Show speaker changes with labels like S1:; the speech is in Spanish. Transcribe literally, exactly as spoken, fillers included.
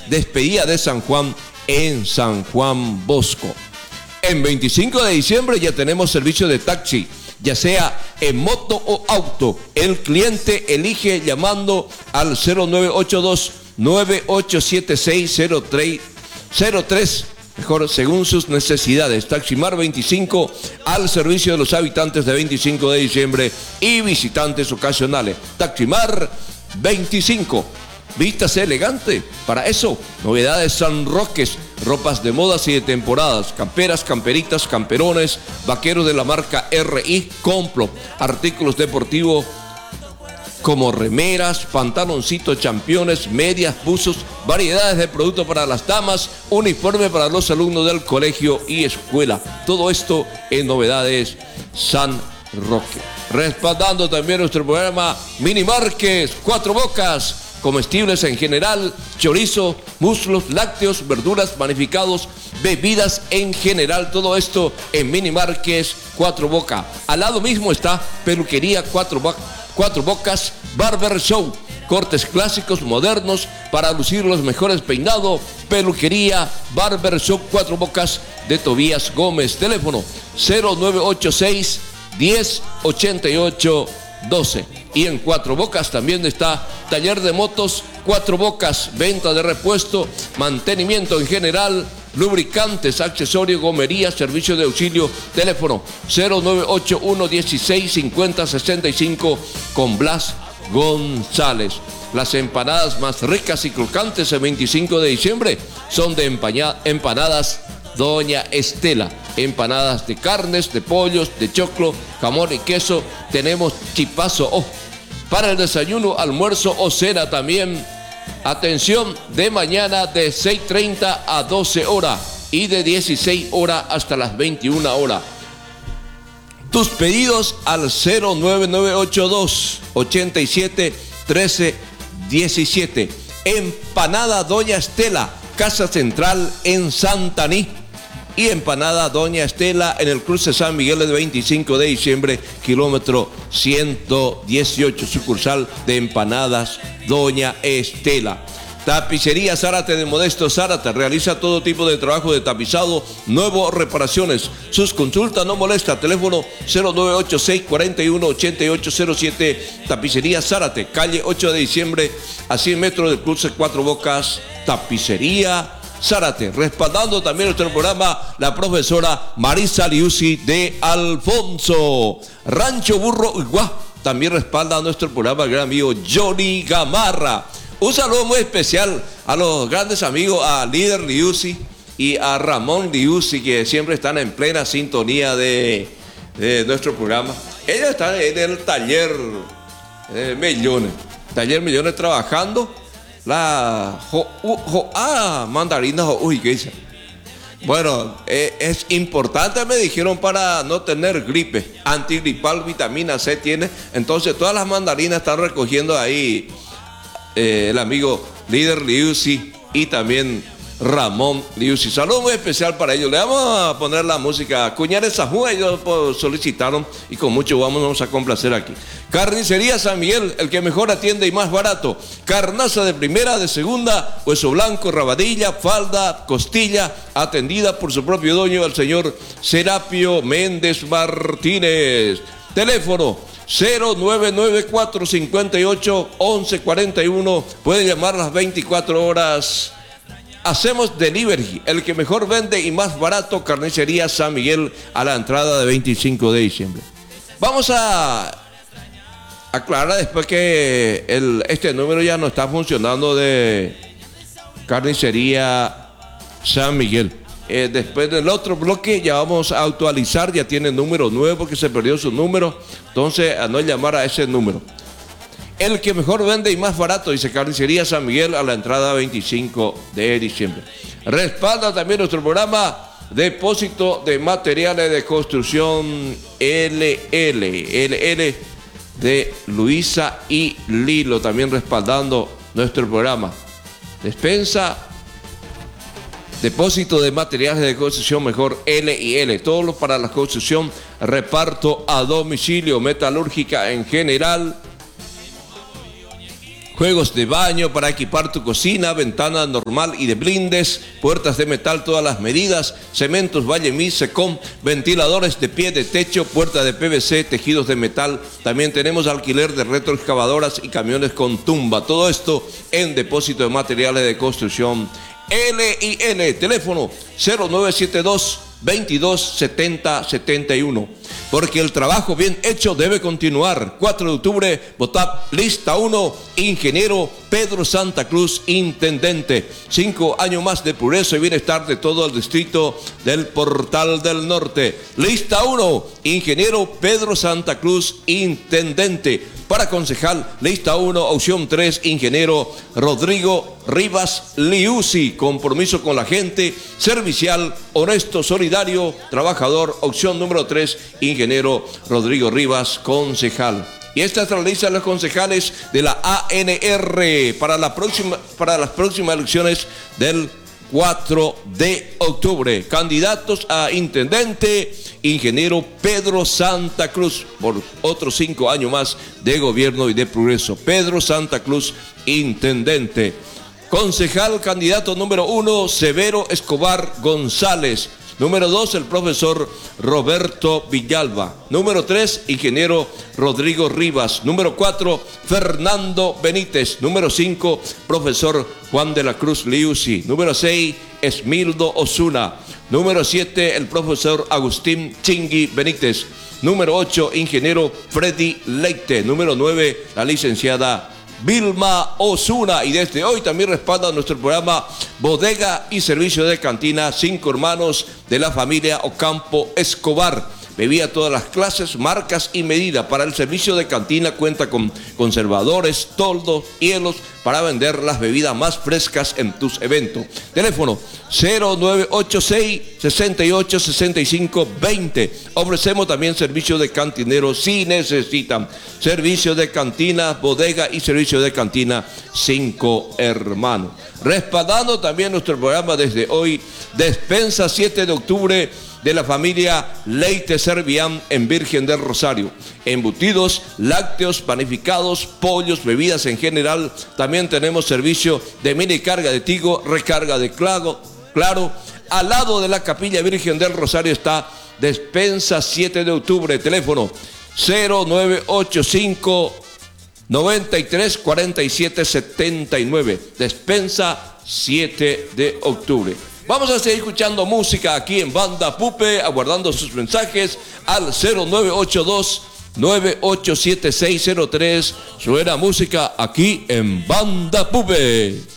S1: despedida de San Juan en San Juan Bosco. En veinticinco de diciembre ya tenemos servicio de taxi, ya sea en moto o auto. El cliente elige llamando al cero nueve ocho dos, nueve ocho siete seis, cero tres, mejor según sus necesidades. Taximar veinticinco al servicio de los habitantes de veinticinco de diciembre y visitantes ocasionales. Taximar veinticinco. Vístase elegante. Para eso, novedades San Roques, ropas de modas y de temporadas, camperas, camperitas, camperones, vaqueros de la marca R I Complo, artículos deportivos como remeras, pantaloncitos, championes, medias, buzos, variedades de productos para las damas, uniforme para los alumnos del colegio y escuela. Todo esto en novedades San Roque. Respaldando también nuestro programa Mini Marques, Cuatro Bocas, comestibles en general, chorizo, muslos, lácteos, verduras, panificados, bebidas en general, todo esto en Mini Marques Cuatro Bocas. Al lado mismo está Peluquería Cuatro, Bo Cuatro Bocas Barber Show, cortes clásicos, modernos, para lucir los mejores peinados. Peluquería Barber Show Cuatro Bocas de Tobías Gómez. Teléfono cero nueve ocho seis, diez, ochenta y ocho, doce. Y en Cuatro Bocas también está taller de motos Cuatro Bocas, venta de repuesto, mantenimiento en general, lubricantes, accesorios, gomería, servicio de auxilio. Teléfono cero nueve ocho uno, dieciséis, cincuenta, sesenta y cinco con Blas González. Las empanadas más ricas y crocantes el veinticinco de diciembre son de empanadas Doña Estela. Empanadas de carnes, de pollos, de choclo, jamón y queso. Tenemos chipazo oh, para el desayuno, almuerzo o cena también. Atención, de mañana de seis y treinta a doce horas y de dieciséis horas hasta las veintiuna horas. Tus pedidos al cero nueve nueve ocho dos, ochenta y siete, trece, diecisiete. Empanada Doña Estela, Casa Central en Santaní. Y empanada Doña Estela en el cruce San Miguel de veinticinco de diciembre, kilómetro ciento dieciocho, sucursal de empanadas Doña Estela. Tapicería Zárate de Modesto Zárate realiza todo tipo de trabajo de tapizado, nuevo, reparaciones. Sus consultas no molesta. Teléfono cero nueve ocho seis, cuarenta y uno, ochenta y ocho cero siete. Tapicería Zárate, calle ocho de diciembre, a cien metros del cruce Cuatro Bocas. Tapicería Zárate. Respaldando también nuestro programa la profesora Marisa Liuzzi de Alfonso. Rancho Burro Iguá también respalda nuestro programa el gran amigo Johnny Gamarra. Un saludo muy especial a los grandes amigos, a Líder Liuzzi y a Ramón Liuzzi, que siempre están en plena sintonía de, de nuestro programa. Ellos están en el taller eh, Millones, taller Millones trabajando la jo, uh, jo, ah, mandarina, jo, uy, ¿qué dice? Bueno, eh, es importante, me dijeron, para no tener gripe. Antigripal, vitamina C tiene. Entonces todas las mandarinas están recogiendo ahí eh, el amigo Líder Liuzzi y también Ramón Liuzzi. Saludo muy especial para ellos. Le vamos a poner la música Cuñares Sajú, ellos solicitaron y con mucho vamos a complacer aquí. Carnicería San Miguel, el que mejor atiende y más barato. Carnaza de primera, de segunda, hueso blanco, rabadilla, falda, costilla, atendida por su propio dueño, el señor Serapio Méndez Martínez. Teléfono cero nueve nueve cuatro, cincuenta y ocho, once cuarenta y uno. Pueden llamar las veinticuatro horas. Hacemos delivery, el que mejor vende y más barato. Carnicería San Miguel, a la entrada de veinticinco de diciembre. Vamos a aclarar después que el, este número ya no está funcionando de Carnicería San Miguel. Eh, después del otro bloque ya vamos a actualizar, ya tiene número nuevo porque se perdió su número. Entonces a no llamar a ese número. El que mejor vende y más barato, dice Carnicería San Miguel, a la entrada veinticinco de diciembre. Respalda también nuestro programa Depósito de Materiales de Construcción L L, L L de Luisa y Lilo, también respaldando nuestro programa. Despensa, Depósito de Materiales de Construcción mejor L y L, todo lo para la construcción, reparto a domicilio, metalúrgica en general. juegos de baño para equipar tu cocina, ventana normal y de blindes, puertas de metal todas las medidas, cementos Vallemí, Secom, ventiladores de pie de techo, puerta de P V C, tejidos de metal. También tenemos alquiler de retroexcavadoras y camiones con tumba. Todo esto en depósito de materiales de construcción L y L. Teléfono cero nueve siete dos, veintidós, setenta, setenta y uno. Porque el trabajo bien hecho debe continuar. cuatro de octubre, Botap, lista uno, ingeniero Pedro Santa Cruz, intendente. Cinco años más de progreso y bienestar de todo el distrito del Portal del Norte. Lista uno, ingeniero Pedro Santa Cruz, intendente. Para concejal, lista uno, opción tres, ingeniero Rodrigo Rivas Liuzzi. Compromiso con la gente, servicial, honesto, solidario, trabajador. Opción número tres, ingeniero Rodrigo Rivas, concejal. Y esta es la lista de los concejales de la A N R para, la próxima, para las próximas elecciones del cuatro de octubre. Candidatos a intendente, ingeniero Pedro Santa Cruz, por otros cinco años más de gobierno y de progreso. Pedro Santa Cruz, intendente. Concejal, candidato número uno, Severo Escobar González. Número dos, el profesor Roberto Villalba. Número tres, ingeniero Rodrigo Rivas. Número cuatro, Fernando Benítez. Número cinco, profesor Juan de la Cruz Liuzzi. Número seis, Esmildo Osuna. Número siete, el profesor Agustín Chingui Benítez. Número ocho, ingeniero Freddy Leite. Número nueve, la licenciada Vilma Osuna. Y desde hoy también respalda nuestro programa Bodega y Servicio de Cantina, cinco hermanos de la familia Ocampo Escobar. Bebía todas las clases, marcas y medidas. Para el servicio de cantina cuenta con conservadores, toldos, hielos para vender las bebidas más frescas en tus eventos. Teléfono cero nueve ocho seis, sesenta y ocho, sesenta y cinco, veinte. Ofrecemos también servicio de cantineros si necesitan. Servicio de cantina, bodega y servicio de cantina, cinco hermanos. Respaldando también nuestro programa desde hoy, Despensa siete de octubre de la familia Leite Servián en Virgen del Rosario. Embutidos, lácteos, panificados, pollos, bebidas en general. También tenemos servicio de mini carga de Tigo, recarga de Claro. Claro, al lado de la Capilla Virgen del Rosario está Despensa siete de octubre. Teléfono cero nueve ocho cinco, noventa y tres, cuarenta y siete, setenta y nueve. Despensa siete de octubre. Vamos a seguir escuchando música aquí en Banda Pupe, aguardando sus mensajes al cero nueve ocho dos, nueve ocho siete seis cero tres. Suena música aquí en Banda Pupe.